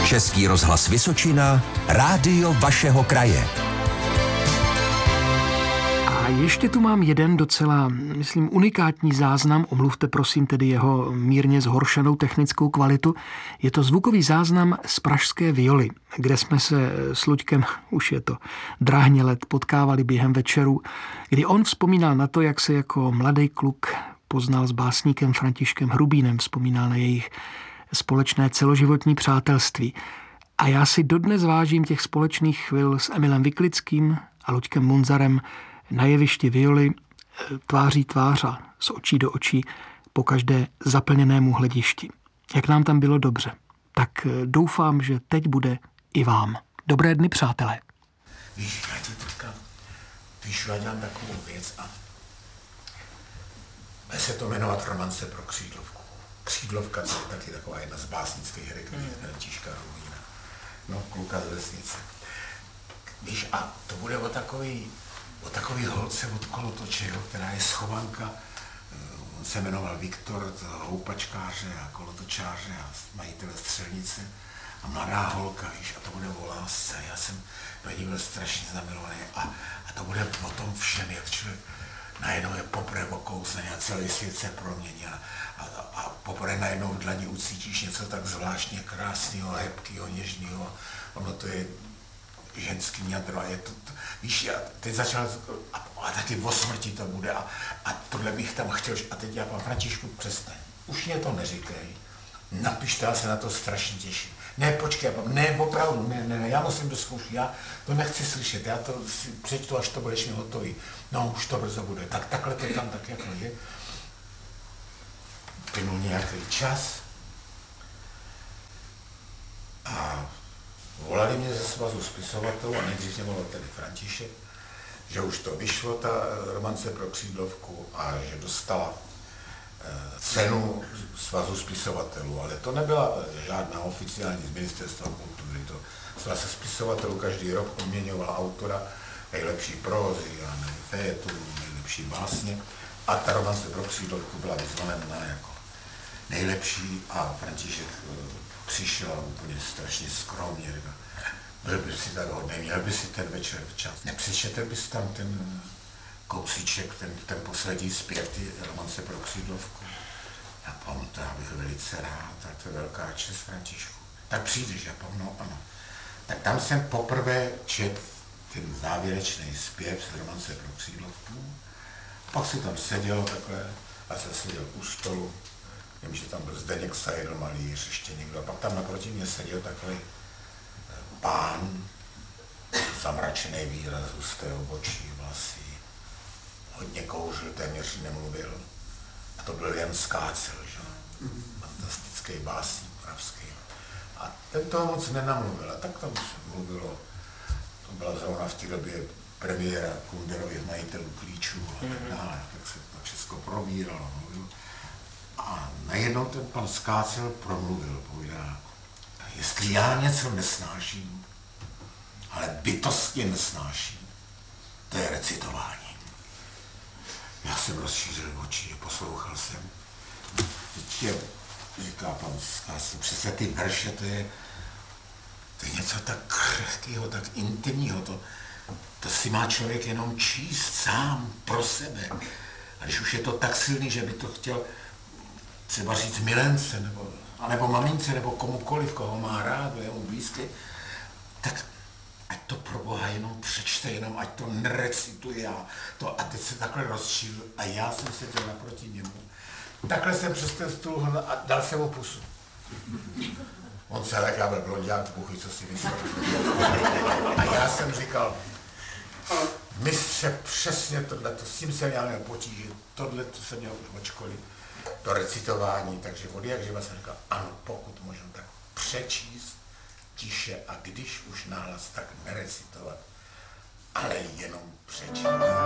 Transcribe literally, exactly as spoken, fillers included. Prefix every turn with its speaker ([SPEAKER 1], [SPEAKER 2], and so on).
[SPEAKER 1] Český rozhlas Vysočina, rádio vašeho kraje.
[SPEAKER 2] A ještě tu mám jeden docela, myslím, unikátní záznam, omluvte prosím tedy jeho mírně zhoršenou technickou kvalitu. Je to zvukový záznam z pražské Violy, kde jsme se s Luďkem, už je to drahně let, potkávali během večeru, kdy on vzpomínal na to, jak se jako mladý kluk poznal s básníkem Františkem Hrubínem, vzpomínal na jejich společné celoživotní přátelství. A já si dodnes vážím těch společných chvil s Emilem Vyklickým a Luďkem Munzarem na jevišti Violy tváří tvář a z očí do očí po každé zaplněnému hledišti. Jak nám tam bylo dobře, tak doufám, že teď bude i vám. Dobré dny, přátelé.
[SPEAKER 3] Víš, já ti teďka píšu, já dělám takovou věc a bude se to jmenovat Romance pro křídlovku. Křídlovka, to je taky taková jedna z básnických rekví Františka Hrubína. No, kluka z vesnice. Víš, a to bude o takový o takový holce od kolotoče, která je schovanka, on se jmenoval Viktor, houpačkáře a kolotočáře a majitele střelnice a mladá holka, víš, a to bude o lásce. Já jsem do ní byl strašně zamilovaný a, a to bude o tom všem, jak člověk najednou je poprvé okouslený a celý svět se promění a, a, a poprvé najednou v dlani ucítíš něco tak zvláštně krásného, hebkého, něžného. Ono to je ženský jadro a je to, to víš, já teď začal, a, a taky o smrti to bude a, a tohle bych tam chtěl, a teď já pan Františku, přestaň, už mě to neříkej, napište, já se na to strašně těším. Ne, počkej, ne, opravdu, ne, ne, ne, já musím do zkoušky, já to nechci slyšet, já to si přečtu, až to budeš mi hotový. No, už to brzo bude, tak takhle to tam tak jako je. Plynul nějaký čas a volali mě ze svazu spisovatelů a nejdřív mě volal tedy František, že už to vyšlo, ta Romance pro křídlovku a že dostala cenu svazu spisovatelů, ale to nebyla žádná oficiální z ministerstva kultury. To svaz spisovatelů každý rok odměňoval autora nejlepší prózy, fejetů, nejlepší básně a ta Romance pro křídlovku byla vyzvaná jako nejlepší a František přišel úplně strašně skromně, říkal, byl by si tak hodný, měl by si ten večer včas. Nepřečetl bys tam ten kousíček, ten, ten poslední zpěv, ty Romance pro křídlovku. Já pamatuju, to já bych velice rád, tak to je velká čest, Františku. Tak přijdeš, já pamatuju, ano. Tak tam jsem poprvé četl ten závěrečný zpěv z Romance pro křídlovku. Pak si tam seděl takhle, a jsem seděl u stolu. Vím, že tam byl Zdeněk Seidl, malíř, ještě někdo. A pak tam naproti mě seděl takový pán, zamračený výraz, husté obočí, vlasy, hodně kouřil, téměř nemluvil. A to byl Jan Skácel, že? Fantastický básník moravský. A ten toho moc nenamluvil, a tak tam se mluvilo. To byla zrovna v té době premiéra Kunderových majitelů klíčů a tak dále. Tak se to všechno probíralo, mluvilo. A najednou ten pan Skácel promluvil, povídá, jestli já něco nesnáším, ale bytostně nesnáším, to je recitování. Já jsem rozšířil oči, poslouchal jsem. Teď je, říká pan Skácel, přesně ty verše, to je, to je něco tak křehkého, tak intimního, to, to si má člověk jenom číst sám pro sebe. A když už je to tak silný, že by to chtěl třeba říct milence, nebo, anebo mamince, nebo komukoliv, koho má rád, je mu blízký, tak ať to pro Boha jenom přečte, jenom ať to nerecituje a, to, a teď se takhle rozšířil a já jsem seděl naproti němu. Takhle jsem přes ten stůl a dal jsem mu pusu. On se tak, já byl blonďák, buchy, co si myslel. A já jsem říkal, mistře, přesně tohle, to, s tím jsem já měl potíže, tohle to jsem měl už od školy, to recitování, takže od jak živa jsem říkal, ano, pokud možno, tak přečíst tiše a když už nahlas, tak nerecitovat, ale jenom přečíst.